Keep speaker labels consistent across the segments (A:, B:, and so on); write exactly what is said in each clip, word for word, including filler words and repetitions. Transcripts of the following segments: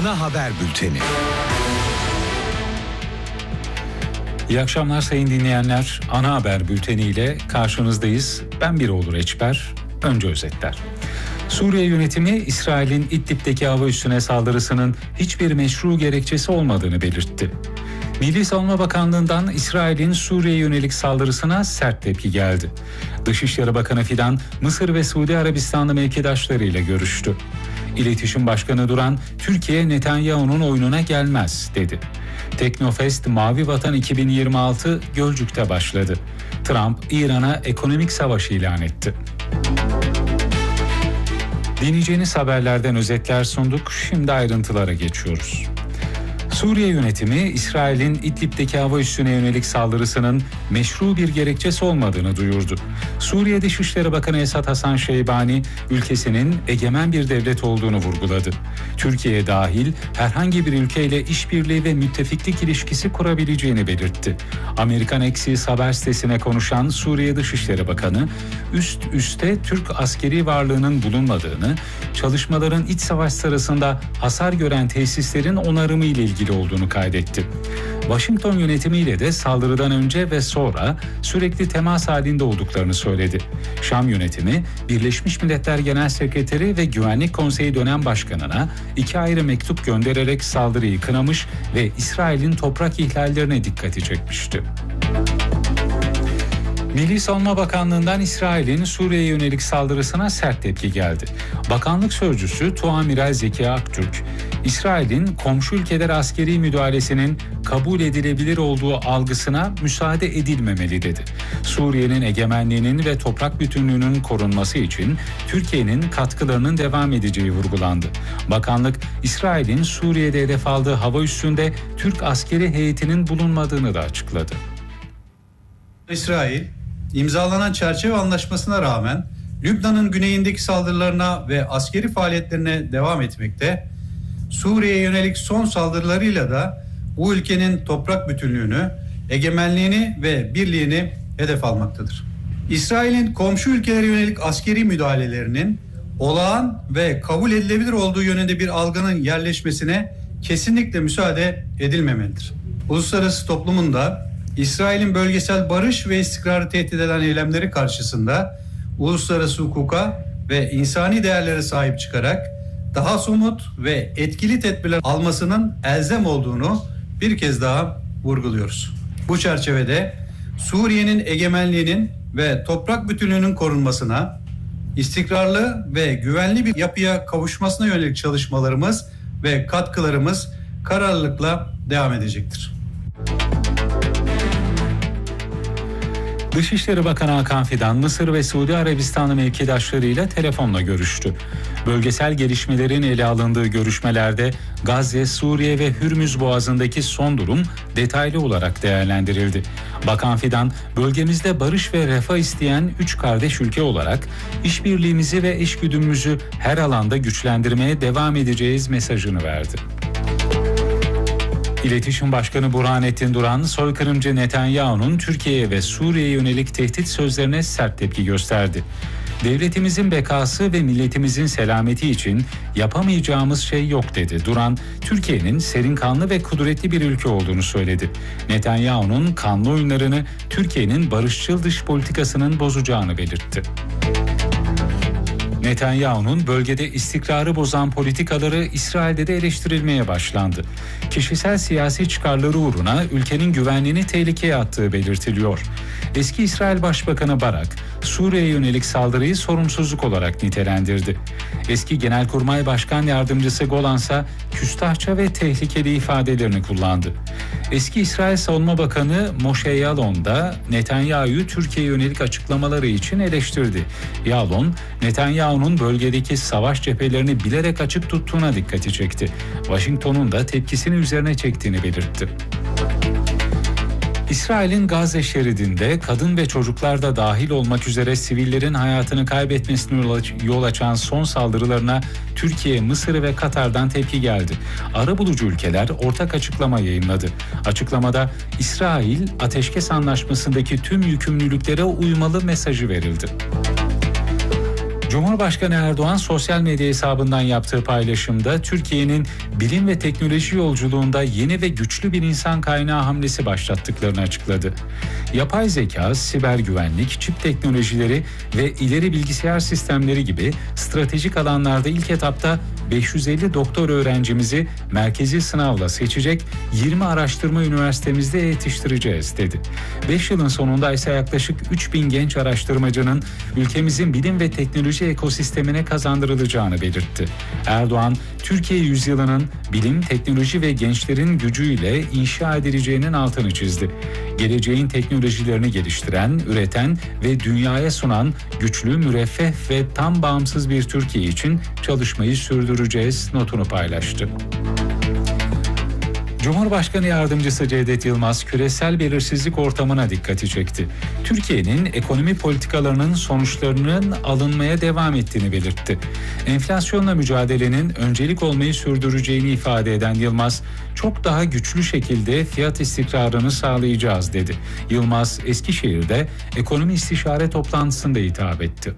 A: Ana Haber Bülteni.
B: İyi akşamlar sayın dinleyenler. Ana Haber Bülteni ile karşınızdayız. Ben Biroğlu Reçber. Önce özetler. Suriye yönetimi İsrail'in İdlib'deki hava üssüne saldırısının hiçbir meşru gerekçesi olmadığını belirtti. Milli Savunma Bakanlığı'ndan İsrail'in Suriye'ye yönelik saldırısına sert tepki geldi. Dışişleri Bakanı Fidan, Mısır ve Suudi Arabistanlı mevkidaşlarıyla görüştü. İletişim Başkanı Duran, Türkiye Netanyahu'nun oyununa gelmez dedi. Teknofest Mavi Vatan iki bin yirmi altı Gölcük'te başladı. Trump, İran'a ekonomik savaş ilan etti. Dinleyeceğiniz haberlerden özetler sunduk. Şimdi ayrıntılara geçiyoruz. Suriye yönetimi, İsrail'in İdlib'deki hava üssüne yönelik saldırısının meşru bir gerekçesi olmadığını duyurdu. Suriye Dışişleri Bakanı Esad Hasan Şeybani, ülkesinin egemen bir devlet olduğunu vurguladı. Türkiye dahil herhangi bir ülkeyle işbirliği ve müttefiklik ilişkisi kurabileceğini belirtti. Amerikan Axios haber sitesine konuşan Suriye Dışişleri Bakanı, üst üste Türk askeri varlığının bulunmadığını, çalışmaların iç savaş sırasında hasar gören tesislerin onarımı ile ilgili olduğunu kaydetti. Washington yönetimiyle de saldırıdan önce ve sonra sürekli temas halinde olduklarını söyledi. Şam yönetimi, Birleşmiş Milletler Genel Sekreteri ve Güvenlik Konseyi dönem başkanına iki ayrı mektup göndererek saldırıyı kınamış ve İsrail'in toprak ihlallerine dikkati çekmişti. Milli Savunma Bakanlığı'ndan İsrail'in Suriye'ye yönelik saldırısına sert tepki geldi. Bakanlık sözcüsü Tuamiral Zeki Aktürk, İsrail'in komşu ülkeler askeri müdahalesinin kabul edilebilir olduğu algısına müsaade edilmemeli dedi. Suriye'nin egemenliğinin ve toprak bütünlüğünün korunması için Türkiye'nin katkılarının devam edeceği vurgulandı. Bakanlık, İsrail'in Suriye'de hedef aldığı hava üssünde Türk askeri heyetinin bulunmadığını da açıkladı.
C: İsrail, imzalanan çerçeve anlaşmasına rağmen Lübnan'ın güneyindeki saldırılarına ve askeri faaliyetlerine devam etmekte, Suriye'ye yönelik son saldırılarıyla da bu ülkenin toprak bütünlüğünü, egemenliğini ve birliğini hedef almaktadır. İsrail'in komşu ülkelere yönelik askeri müdahalelerinin olağan ve kabul edilebilir olduğu yönünde bir algının yerleşmesine kesinlikle müsaade edilmemelidir. Uluslararası toplumun da İsrail'in bölgesel barış ve istikrarı tehdit eden eylemleri karşısında uluslararası hukuka ve insani değerlere sahip çıkarak daha somut ve etkili tedbirler almasının elzem olduğunu bir kez daha vurguluyoruz. Bu çerçevede Suriye'nin egemenliğinin ve toprak bütünlüğünün korunmasına, istikrarlı ve güvenli bir yapıya kavuşmasına yönelik çalışmalarımız ve katkılarımız kararlılıkla devam edecektir.
B: Dışişleri Bakanı Hakan Fidan, Mısır ve Suudi Arabistanlı mevkidaşlarıyla telefonla görüştü. Bölgesel gelişmelerin ele alındığı görüşmelerde Gazze, Suriye ve Hürmüz Boğazı'ndaki son durum detaylı olarak değerlendirildi. Bakan Fidan, bölgemizde barış ve refah isteyen üç kardeş ülke olarak işbirliğimizi ve eşgüdümümüzü her alanda güçlendirmeye devam edeceğiz mesajını verdi. İletişim Başkanı Burhanettin Duran, soykırımcı Netanyahu'nun Türkiye'ye ve Suriye'ye yönelik tehdit sözlerine sert tepki gösterdi. Devletimizin bekası ve milletimizin selameti için yapamayacağımız şey yok dedi. Duran, Türkiye'nin serin kanlı ve kudretli bir ülke olduğunu söyledi. Netanyahu'nun kanlı oyunlarını Türkiye'nin barışçıl dış politikasının bozacağını belirtti. Netanyahu'nun bölgede istikrarı bozan politikaları İsrail'de de eleştirilmeye başlandı. Kişisel siyasi çıkarları uğruna ülkenin güvenliğini tehlikeye attığı belirtiliyor. Eski İsrail Başbakanı Barak, Suriye'ye yönelik saldırıyı sorumsuzluk olarak nitelendirdi. Eski Genelkurmay Başkan Yardımcısı Golan ise küstahça ve tehlikeli ifadelerini kullandı. Eski İsrail Savunma Bakanı Moshe Yaalon da Netanyahu'yu Türkiye'ye yönelik açıklamaları için eleştirdi. Yaalon, Netanyahu'nun bölgedeki savaş cephelerini bilerek açık tuttuğuna dikkati çekti. Washington'un da tepkisini üzerine çektiğini belirtti. İsrail'in Gazze şeridinde kadın ve çocuklar da dahil olmak üzere sivillerin hayatını kaybetmesine yol açan son saldırılarına Türkiye, Mısır ve Katar'dan tepki geldi. Arabulucu ülkeler ortak açıklama yayınladı. Açıklamada İsrail ateşkes anlaşmasındaki tüm yükümlülüklere uymalı mesajı verildi. Cumhurbaşkanı Erdoğan sosyal medya hesabından yaptığı paylaşımda Türkiye'nin bilim ve teknoloji yolculuğunda yeni ve güçlü bir insan kaynağı hamlesi başlattıklarını açıkladı. Yapay zeka, siber güvenlik, çip teknolojileri ve ileri bilgisayar sistemleri gibi stratejik alanlarda ilk etapta beş yüz elli doktor öğrencimizi merkezi sınavla seçecek, yirmi araştırma üniversitemizde yetiştireceğiz dedi. beş yılın sonunda ise yaklaşık üç bin genç araştırmacının ülkemizin bilim ve teknoloji ekosistemine kazandırılacağını belirtti. Erdoğan, Türkiye yüzyılının bilim, teknoloji ve gençlerin gücüyle inşa edileceğinin altını çizdi. Geleceğin teknolojilerini geliştiren, üreten ve dünyaya sunan güçlü, müreffeh ve tam bağımsız bir Türkiye için çalışmayı sürdüreceğiz notunu paylaştı. Cumhurbaşkanı Yardımcısı Cevdet Yılmaz küresel belirsizlik ortamına dikkati çekti. Türkiye'nin ekonomi politikalarının sonuçlarının alınmaya devam ettiğini belirtti. Enflasyonla mücadelenin öncelik olmayı sürdüreceğini ifade eden Yılmaz, çok daha güçlü şekilde fiyat istikrarını sağlayacağız dedi. Yılmaz, Eskişehir'de ekonomi istişare toplantısında hitap etti.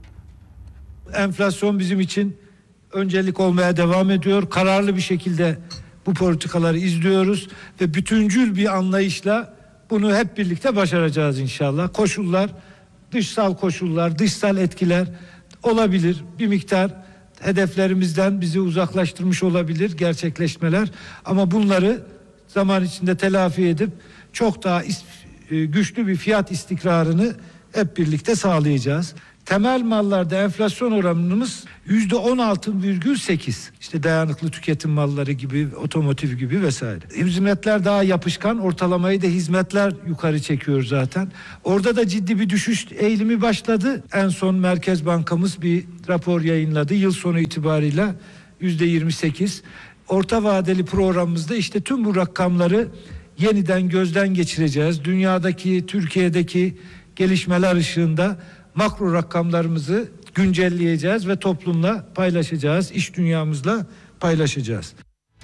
A: Enflasyon bizim için öncelik olmaya devam ediyor. Kararlı bir şekilde bu politikaları izliyoruz ve bütüncül bir anlayışla bunu hep birlikte başaracağız inşallah. Koşullar, dışsal koşullar, dışsal etkiler olabilir. Bir miktar hedeflerimizden bizi uzaklaştırmış olabilir gerçekleşmeler. Ama bunları zaman içinde telafi edip çok daha güçlü bir fiyat istikrarını hep birlikte sağlayacağız. Temel mallarda enflasyon oranımız yüzde on altı virgül sekiz. İşte dayanıklı tüketim malları gibi, otomotiv gibi vesaire. Hizmetler daha yapışkan, ortalamayı da hizmetler yukarı çekiyor zaten. Orada da ciddi bir düşüş eğilimi başladı. En son Merkez Bankamız bir rapor yayınladı. Yıl sonu itibarıyla yüzde yirmi sekiz. Orta vadeli programımızda işte tüm bu rakamları yeniden gözden geçireceğiz. Dünyadaki, Türkiye'deki gelişmeler ışığında makro rakamlarımızı güncelleyeceğiz ve toplumla paylaşacağız, iş dünyamızla paylaşacağız.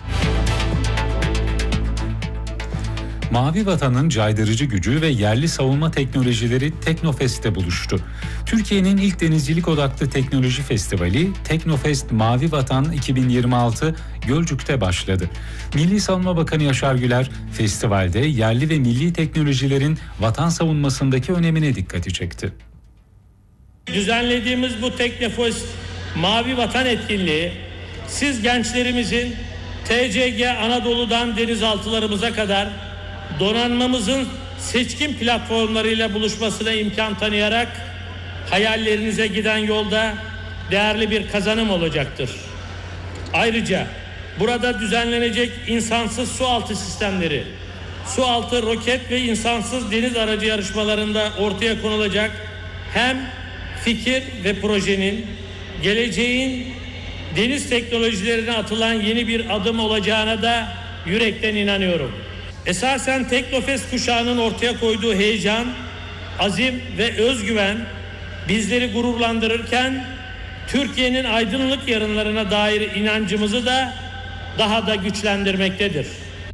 B: Mavi Vatan'ın caydırıcı gücü ve yerli savunma teknolojileri Teknofest'te buluştu. Türkiye'nin ilk denizcilik odaklı teknoloji festivali Teknofest Mavi Vatan iki bin yirmi altı Gölcük'te başladı. Milli Savunma Bakanı Yaşar Güler, festivalde yerli ve milli teknolojilerin vatan savunmasındaki önemine dikkati çekti.
D: Düzenlediğimiz bu Teknofest Mavi Vatan etkinliği, siz gençlerimizin T C G Anadolu'dan denizaltılarımıza kadar donanmamızın seçkin platformlarıyla buluşmasına imkan tanıyarak hayallerinize giden yolda değerli bir kazanım olacaktır. Ayrıca burada düzenlenecek insansız sualtı sistemleri, sualtı roket ve insansız deniz aracı yarışmalarında ortaya konulacak hem fikir ve projenin geleceğin deniz teknolojilerine atılan yeni bir adım olacağına da yürekten inanıyorum. Esasen Teknofest kuşağının ortaya koyduğu heyecan, azim ve özgüven bizleri gururlandırırken Türkiye'nin aydınlık yarınlarına dair inancımızı da daha da güçlendirmektedir.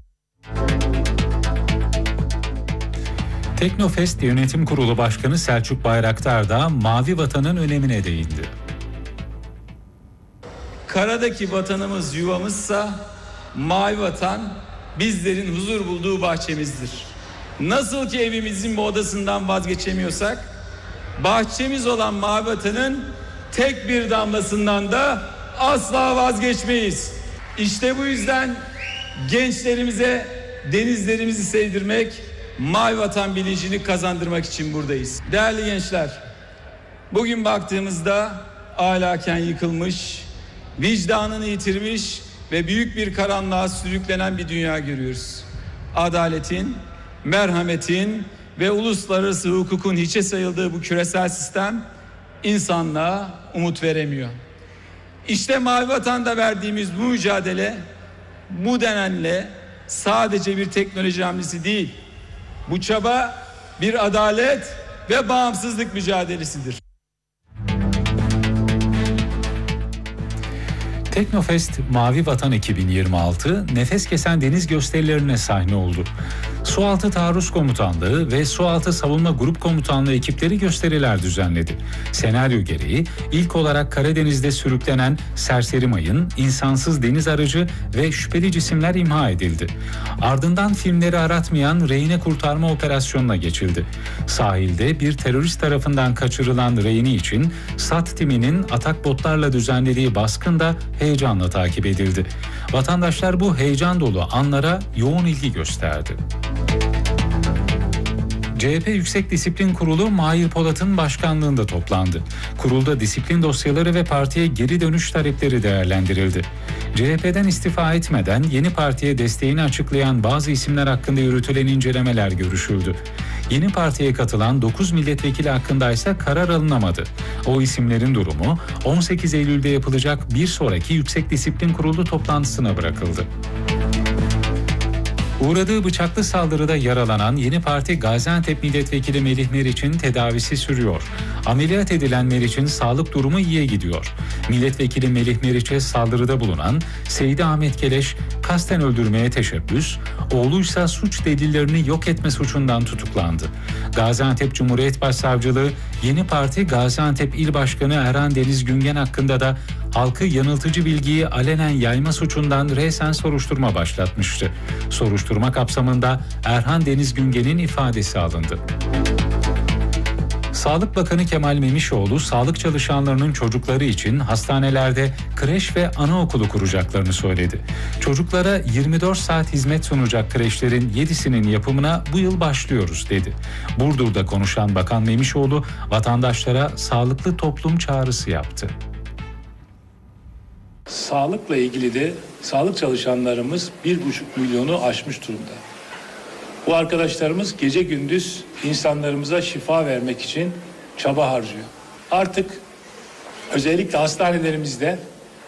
B: Teknofest Yönetim Kurulu Başkanı Selçuk Bayraktar da Mavi Vatan'ın önemine değindi.
E: Karadaki vatanımız yuvamızsa Mavi Vatan bizlerin huzur bulduğu bahçemizdir. Nasıl ki evimizin bu odasından vazgeçemiyorsak, bahçemiz olan Mavi Vatan'ın tek bir damlasından da asla vazgeçmeyiz. İşte bu yüzden gençlerimize denizlerimizi sevdirmek, Mavi Vatan bilincini kazandırmak için buradayız. Değerli gençler, bugün baktığımızda ahlaken yıkılmış, vicdanını yitirmiş ve büyük bir karanlığa sürüklenen bir dünya görüyoruz. Adaletin, merhametin ve uluslararası hukukun hiçe sayıldığı bu küresel sistem insanlığa umut veremiyor. İşte Mavi Vatan'da verdiğimiz bu mücadele bu denenle sadece bir teknoloji hamlesi değil, bu çaba bir adalet ve bağımsızlık mücadelesidir.
B: Teknofest Mavi Vatan iki bin yirmi altı nefes kesen deniz gösterilerine sahne oldu. Sualtı Taarruz Komutanlığı ve Sualtı Savunma Grup Komutanlığı ekipleri gösteriler düzenledi. Senaryo gereği ilk olarak Karadeniz'de sürüklenen serseri mayın, insansız deniz aracı ve şüpheli cisimler imha edildi. Ardından filmleri aratmayan rehine kurtarma operasyonuna geçildi. Sahilde bir terörist tarafından kaçırılan rehini için SAT timinin atak botlarla düzenlediği baskın da heyecanla takip edildi. Vatandaşlar bu heyecan dolu anlara yoğun ilgi gösterdi. C H P Yüksek Disiplin Kurulu Mahir Polat'ın başkanlığında toplandı. Kurulda disiplin dosyaları ve partiye geri dönüş talepleri değerlendirildi. C H P'den istifa etmeden yeni partiye desteğini açıklayan bazı isimler hakkında yürütülen incelemeler görüşüldü. Yeni partiye katılan dokuz milletvekili hakkında ise karar alınamadı. O isimlerin durumu on sekiz Eylül'de yapılacak bir sonraki Yüksek Disiplin Kurulu toplantısına bırakıldı. Uğradığı bıçaklı saldırıda yaralanan Yeni Parti Gaziantep Milletvekili Melih Meriç'in tedavisi sürüyor. Ameliyat edilen Meriç'in sağlık durumu iyiye gidiyor. Milletvekili Melih Meriç'e saldırıda bulunan Seydi Ahmet Keleş kasten öldürmeye teşebbüs, oğluysa suç delillerini yok etme suçundan tutuklandı. Gaziantep Cumhuriyet Başsavcılığı Yeni Parti Gaziantep İl Başkanı Erhan Deniz Güngen hakkında da halkı yanıltıcı bilgiyi alenen yayma suçundan resen soruşturma başlatmıştı. Soruşturma kapsamında Erhan Deniz Güngen'in ifadesi alındı. Sağlık Bakanı Kemal Memişoğlu, sağlık çalışanlarının çocukları için hastanelerde kreş ve anaokulu kuracaklarını söyledi. Çocuklara yirmi dört saat hizmet sunacak kreşlerin yedisinin yapımına bu yıl başlıyoruz dedi. Burdur'da konuşan Bakan Memişoğlu, vatandaşlara sağlıklı toplum çağrısı yaptı.
F: Sağlıkla ilgili de sağlık çalışanlarımız bir buçuk milyonu aşmış durumda. Bu arkadaşlarımız gece gündüz insanlarımıza şifa vermek için çaba harcıyor. Artık özellikle hastanelerimizde